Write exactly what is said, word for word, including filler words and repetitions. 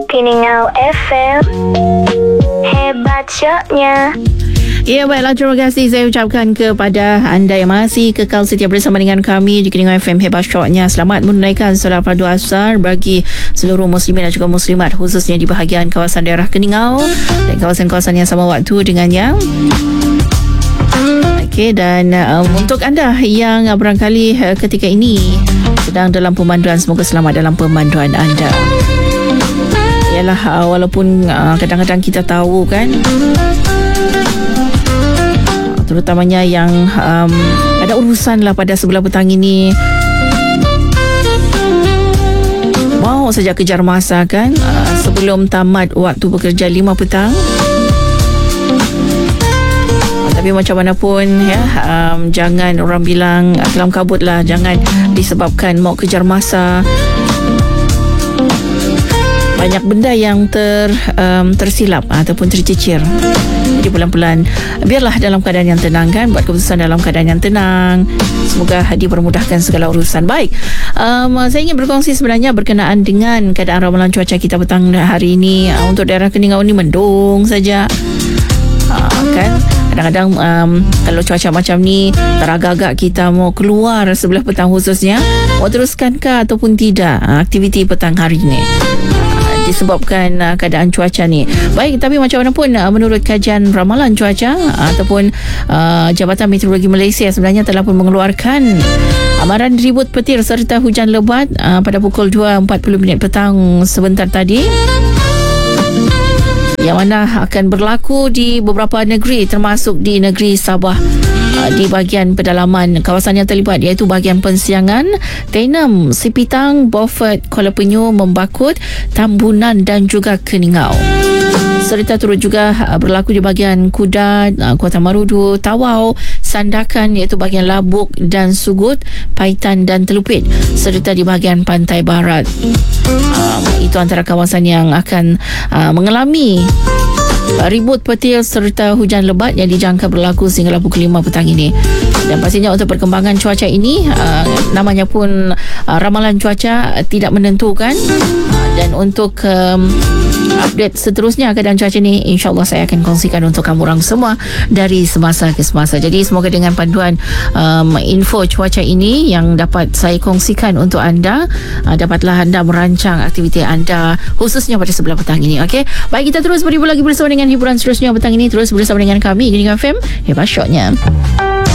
Keningau F M, hebat syoknya. Ya, baiklah, terima kasih saya ucapkan kepada anda yang masih kekal setia bersama dengan kami di Keningau F M Hebat Syoknya. Selamat menunaikan solat fardu asar bagi seluruh muslimin dan juga muslimat, khususnya di bahagian kawasan daerah Keningau dan kawasan-kawasan yang sama waktu dengannya. Okey, dan um, untuk anda yang uh, barangkali uh, ketika ini sedang dalam pemanduan, semoga selamat dalam pemanduan anda. Yalah, uh, walaupun uh, kadang-kadang kita tahu kan, terutamanya yang um, ada urusan lah pada sebelah petang ini, mau saja kejar masa kan, uh, sebelum tamat waktu bekerja lima petang. uh, tapi macam mana pun ya, um, jangan orang bilang uh, kelam kabut lah, jangan disebabkan mau kejar masa. Banyak benda yang ter um, tersilap ataupun tercicir. Jadi pelan-pelan, biarlah dalam keadaan yang tenang kan, buat keputusan dalam keadaan yang tenang. Semoga dipermudahkan segala urusan. Baik, um, saya ingin berkongsi sebenarnya berkenaan dengan keadaan ramalan cuaca kita petang hari ini. Uh, untuk daerah Keningau ni mendung saja. Uh, kan kadang-kadang um, kalau cuaca macam ni, teragak-agak kita mau keluar sebelah petang khususnya, mau teruskan ataupun tidak uh, aktiviti petang hari ini disebabkan uh, keadaan cuaca ni. Baik, tapi macam mana pun uh, menurut kajian ramalan cuaca uh, ataupun uh, Jabatan Meteorologi Malaysia sebenarnya telah pun mengeluarkan amaran ribut petir serta hujan lebat uh, pada pukul dua empat puluh minit petang sebentar tadi, yang mana akan berlaku di beberapa negeri termasuk di negeri Sabah, uh, di bahagian pedalaman kawasan yang terlibat iaitu bahagian Pensiangan, Tenem, Sipitang, Beaufort, Kuala Penyu, Membakut, Tambunan dan juga Keningau. Serta turut juga uh, berlaku di bahagian Kudat, uh, Kuala Marudu, Tawau, Sandakan iaitu bahagian Labuk dan Sugut, Paitan dan Telupit, serta di bahagian pantai barat. Um, itu antara kawasan yang akan uh, mengalami uh, ribut petir serta hujan lebat yang dijangka berlaku sehingga pukul lima petang ini. Dan pastinya untuk perkembangan cuaca ini, uh, namanya pun uh, ramalan cuaca, uh, tidak menentukan. Uh, dan untuk um, update seterusnya keadaan cuaca ni, insyaAllah saya akan kongsikan untuk kamu orang semua dari semasa ke semasa. Jadi semoga dengan panduan um, info cuaca ini yang dapat saya kongsikan untuk anda, uh, dapatlah anda merancang aktiviti anda khususnya pada sebelah petang ini. Okey, baik, kita terus berhibur lagi bersama dengan hiburan seterusnya petang ini. Terus bersama dengan kami Keningau F M Hebat Syoknya.